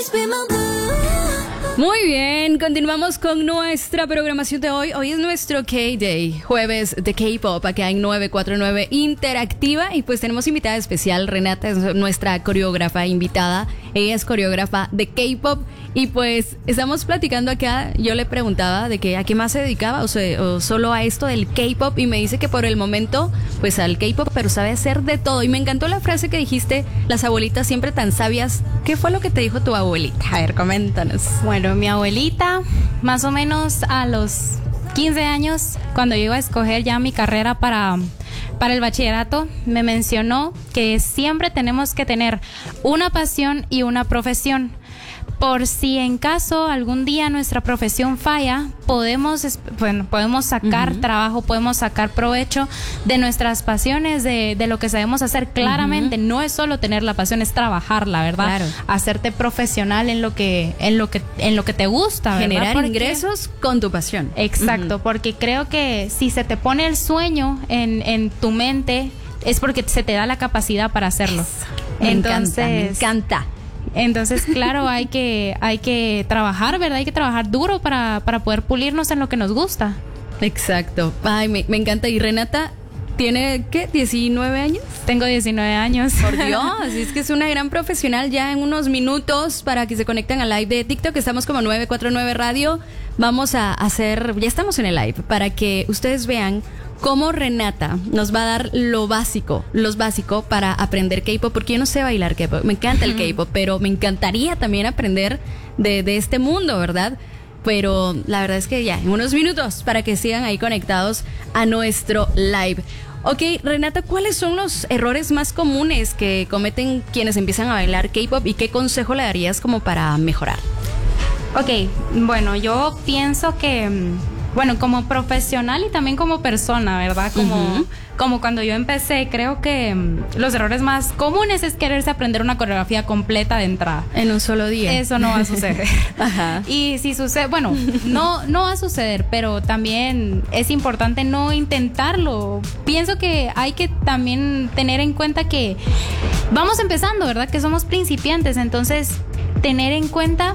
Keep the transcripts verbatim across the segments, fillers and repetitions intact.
Muy bien, continuamos con nuestra programación de hoy. Hoy es nuestro K-Day, jueves de K-Pop, acá en nueve cuatro nueve Interactiva. Y pues tenemos invitada especial, Renata es nuestra coreógrafa invitada. Ella es coreógrafa de K-Pop. Y pues estamos platicando acá, yo le preguntaba de que a qué más se dedicaba, o, sea, o solo a esto del K-Pop. Y me dice que por el momento, pues al K-Pop, pero sabe hacer de todo. Y me encantó la frase que dijiste, las abuelitas siempre tan sabias. ¿Qué fue lo que te dijo tu abuelita? A ver, coméntanos. Bueno, mi abuelita, más o menos a los quince años, cuando yo iba a escoger ya mi carrera para, para el bachillerato, me mencionó que siempre tenemos que tener una pasión y una profesión. Por si en caso algún día nuestra profesión falla, podemos, bueno, podemos sacar uh-huh. trabajo, podemos sacar provecho de nuestras pasiones, de, de lo que sabemos hacer. Claramente, uh-huh. no es solo tener la pasión, es trabajarla, ¿verdad? Claro. Hacerte profesional en lo que, en lo que, en lo que te gusta, ¿verdad? Generar porque, ingresos con tu pasión. Exacto, uh-huh. porque creo que si se te pone el sueño en, en tu mente, es porque se te da la capacidad para hacerlo. Eso. Me Entonces, encanta, me encanta. Entonces, claro, hay que hay que trabajar, ¿verdad? Hay que trabajar duro para, para poder pulirnos en lo que nos gusta. Exacto. Ay, me, me encanta. Y Renata, ¿tiene qué? ¿diecinueve años? Tengo diecinueve años. Por Dios, es que es una gran profesional. Ya en unos minutos para que se conecten al live de TikTok, estamos como nueve cuatro nueve Radio. Vamos a hacer, ya estamos en el live, para que ustedes vean cómo Renata nos va a dar lo básico, los básicos para aprender K-pop, porque yo no sé bailar K-pop, me encanta el K-pop, pero me encantaría también aprender de, de este mundo, ¿verdad? Pero la verdad es que ya, en unos minutos, para que sigan ahí conectados a nuestro live. Ok, Renata, ¿cuáles son los errores más comunes que cometen quienes empiezan a bailar K-pop y qué consejo le darías como para mejorar? Ok, bueno, yo pienso que... Bueno, como profesional y también como persona, ¿verdad? Como, uh-huh. como cuando yo empecé, creo que um, los errores más comunes es quererse aprender una coreografía completa de entrada. En un solo día. Eso no va a suceder. Ajá. Y si sucede, bueno, no, no va a suceder, pero también es importante no intentarlo. Pienso que hay que también tener en cuenta que vamos empezando, ¿verdad? Que somos principiantes, entonces tener en cuenta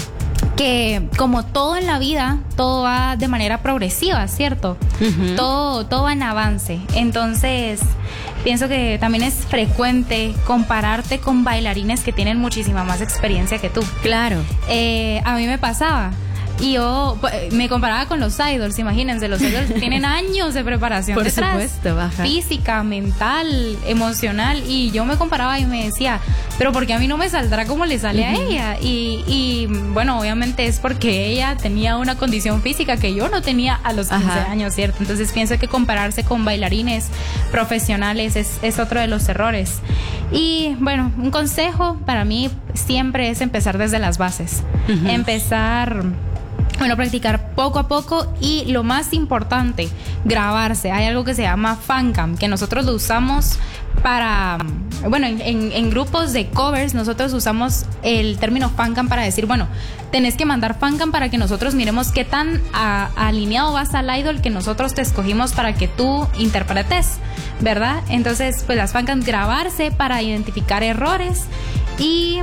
que como todo en la vida, todo va de manera progresiva, ¿cierto? Uh-huh. Todo, todo va en avance. Entonces, pienso que también es frecuente compararte con bailarines que tienen muchísima más experiencia que tú. Claro. Eh, a mí me pasaba. Y yo me comparaba con los idols, imagínense, los idols tienen años de preparación Por detrás, supuesto, baja. Física, mental, emocional, y yo me comparaba y me decía, pero ¿por qué a mí no me saldrá como le sale uh-huh. a ella? Y, y bueno, obviamente es porque ella tenía una condición física que yo no tenía a los quince Ajá. años, ¿cierto? Entonces pienso que compararse con bailarines profesionales es, es otro de los errores. Y bueno, un consejo para mí siempre es empezar desde las bases, uh-huh. empezar... Bueno, practicar poco a poco y lo más importante, grabarse. Hay algo que se llama fancam, que nosotros lo usamos para, bueno, en, en, en grupos de covers nosotros usamos el término fancam para decir, bueno, tenés que mandar fancam para que nosotros miremos qué tan a, alineado vas al idol que nosotros te escogimos para que tú interpretes, ¿verdad? Entonces, pues las fancam, grabarse para identificar errores y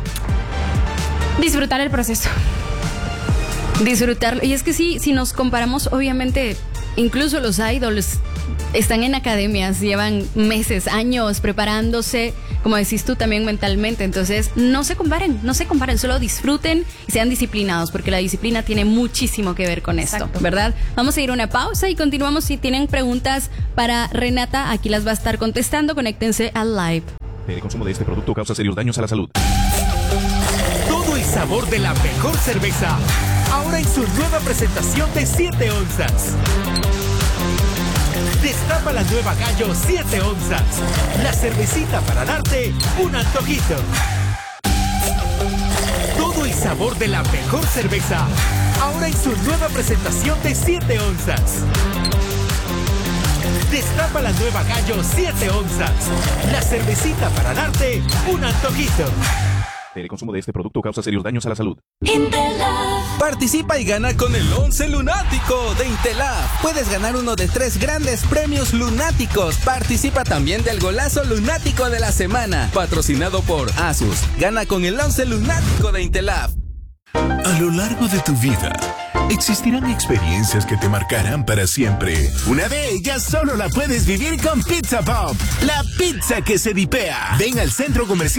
disfrutar el proceso. Disfrutarlo. Y es que sí, si nos comparamos, obviamente, incluso los idols están en academias, llevan meses, años preparándose, como decís tú, también mentalmente. Entonces, no se comparen, no se comparen, solo disfruten y sean disciplinados, porque la disciplina tiene muchísimo que ver con esto, Exacto. ¿verdad? Vamos a ir a una pausa y continuamos. Si tienen preguntas para Renata, aquí las va a estar contestando. Conéctense al live. El consumo de este producto causa serios daños a la salud. Todo el sabor de la mejor cerveza, ahora en su nueva presentación de siete onzas. Destapa la nueva Gallo siete onzas, la cervecita para darte un antojito. Todo el sabor de la mejor cerveza, ahora en su nueva presentación de siete onzas. Destapa la nueva Gallo siete onzas, la cervecita para darte un antojito. El consumo de este producto causa serios daños a la salud. Intelab. Participa y gana con el once lunático de Intelab. Puedes ganar uno de tres grandes premios lunáticos. Participa también del golazo lunático de la semana, patrocinado por Asus. Gana con el once lunático de Intelab. A lo largo de tu vida, existirán experiencias que te marcarán para siempre. Una de ellas solo la puedes vivir con Pizza Pop, la pizza que se dipea. Ven al centro comercial